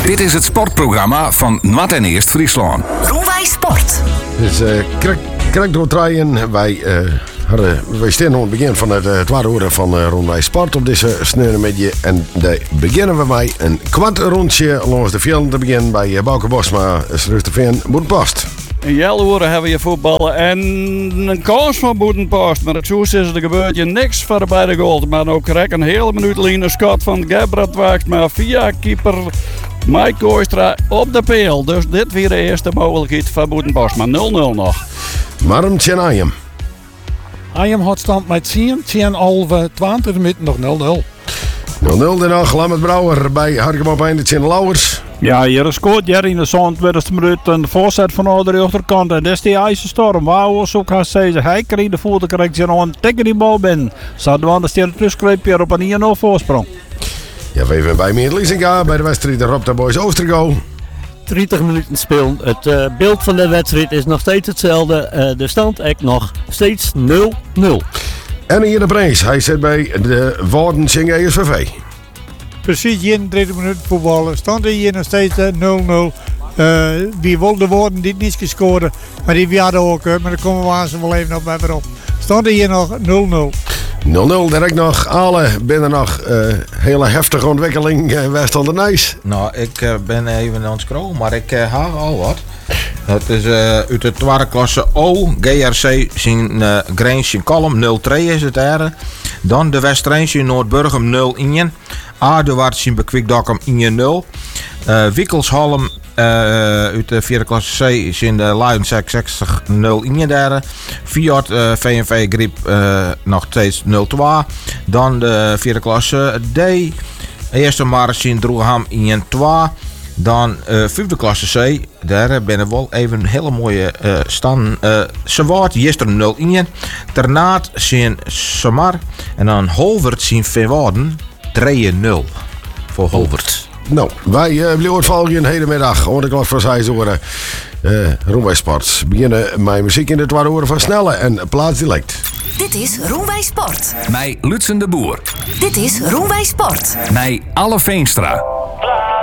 Dit is het sportprogramma van Nwart en Eerst Friesland. Roenwij Sport. Dus krijg doordraaien. Wij staan aan het begin van het tweede uur van Roenwij Sport op deze sneeuwmiddag. En daar beginnen we met een kwart rondje langs de velden te beginnen bij Bouke Bosma, Srusterveen, Boetenpost. In Jeldehoeren hebben we voetballen en een kans van Boetenpost. Maar het zoest is er gebeurt je niks voor de beide goals. Maar ook krijg een hele minuut lang een schot van Gebrat wacht. Maar via keeper Mike Kooistra op de peel. Dus dit weer de eerste mogelijkheid van Boetenpost. Maar 0-0 nog. Marm Tjenayem. Ayem had stand met 10 halve 20 minuten nog 0-0. 0-0 daarna Lammert Brouwer bij Harkemop Eindetje Lauwers. Ja, hier scoort Jerry in de 20e minuut een voorzet van de rechterkant. En dat is die ijzerstorm. Wauw, zo kan ze. Hij kreeg de voet, krijgt ze nog een tegen die bal binnen. Zouden we de tussen op een 1-0 voorsprong. Ja, we even bij Meert Liesinga bij de wedstrijd Rob Boys Oostergo. 30 minuten spelen. Het beeld van de wedstrijd is nog steeds hetzelfde. De stand is nog steeds 0-0. En hier de prijs. Hij zit bij de Woorden ESVV. Precies 31 minuten voetballen. Stand hier nog steeds 0-0. Wie wil de woorden die niet gescoord, maar die hadden ook. Maar daar komen we aan ze wel even op. Stand hier nog 0-0. 0-0 direct nog. Alle binnen nog hele heftige ontwikkeling West aan de Nijs. Nou, ik ben even aan het scrollen, maar ik haal al wat. Het is uit de tweede klasse O, GRC zijn Grange in Kolm 0-3 is het er. Dan de West-Rijnsje in Noordburgum 0-1. Aardewaard zien bij Kwikdokkum 1-0. Wikkelshalm uit de vierde klasse C is in de Lions 66 0-1 daar. Fiat VNV Griep nog steeds 0-2. Dan de vierde klasse D. Eerste Mars in Droeham 1-2. Dan vijfde klasse C. Daar ben ik wel even een hele mooie stand. Sewaard gisteren 0-1. Ternaat zien Samar. En dan Holvert zien Veewaarden 3-0 voor Holvert. Nou, wij blijven volgen hedemiddag. Om de klok van 6 uur. Roenwij Sport. Beginnen met muziek in de tweede uur van Snelle en Plaatsdialect. Dit is Roenwij Sport. Mij Lutsen de Boer. Dit is Roenwij Sport. Mij Alle Veenstra.